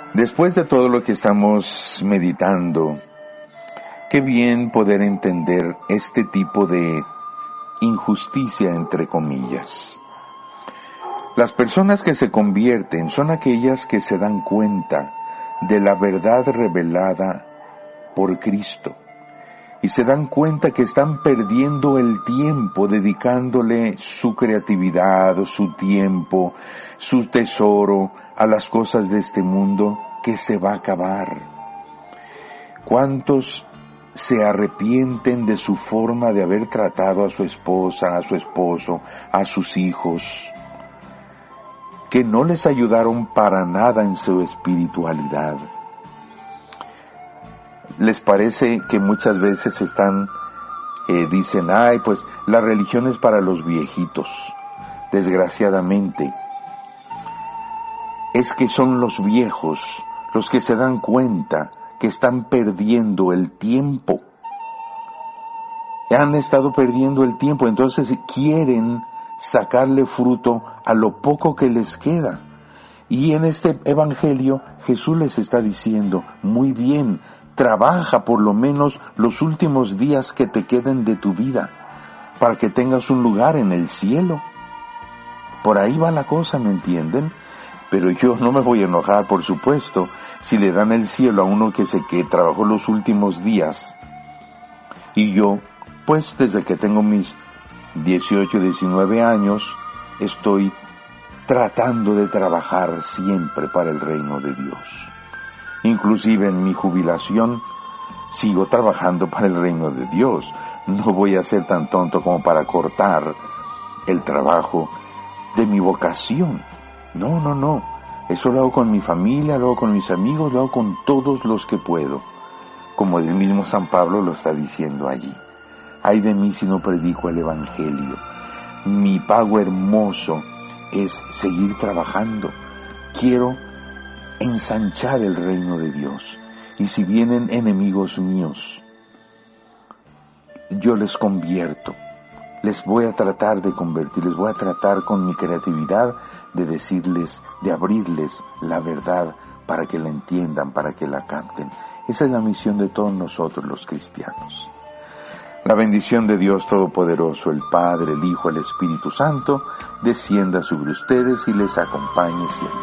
Después de todo lo que estamos meditando, qué bien poder entender este tipo de injusticia, entre comillas. Las personas que se convierten son aquellas que se dan cuenta de la verdad revelada por Cristo y se dan cuenta que están perdiendo el tiempo dedicándole su creatividad, su tiempo, su tesoro a las cosas de este mundo que se va a acabar. ¿Cuántos se arrepienten de su forma de haber tratado a su esposa, a su esposo, a sus hijos, que no les ayudaron para nada en su espiritualidad? Les parece que muchas veces dicen, ay, pues la religión es para los viejitos. Desgraciadamente, es que son los viejos los que se dan cuenta que están perdiendo el tiempo. Han estado perdiendo el tiempo, entonces quieren sacarle fruto a lo poco que les queda. Y en este evangelio Jesús les está diciendo, muy bien, trabaja por lo menos los últimos días que te queden de tu vida, para que tengas un lugar en el cielo. Por ahí va la cosa, ¿me entienden? Pero yo no me voy a enojar, por supuesto, si le dan el cielo a uno que trabajó los últimos días. Y yo, pues desde que tengo mis 18, 19 años, estoy tratando de trabajar siempre para el reino de Dios. Inclusive en mi jubilación, sigo trabajando para el reino de Dios. No voy a ser tan tonto como para cortar el trabajo de mi vocación. No. Eso lo hago con mi familia, lo hago con mis amigos, lo hago con todos los que puedo. Como el mismo San Pablo lo está diciendo allí. Ay de mí si no predico el Evangelio. Mi pago hermoso es seguir trabajando. Quiero ensanchar el reino de Dios. Y si vienen enemigos míos, yo les convierto. Les voy a tratar de convertir, les voy a tratar con mi creatividad de decirles, de abrirles la verdad para que la entiendan, para que la capten. Esa es la misión de todos nosotros los cristianos. La bendición de Dios Todopoderoso, el Padre, el Hijo, el Espíritu Santo, descienda sobre ustedes y les acompañe siempre.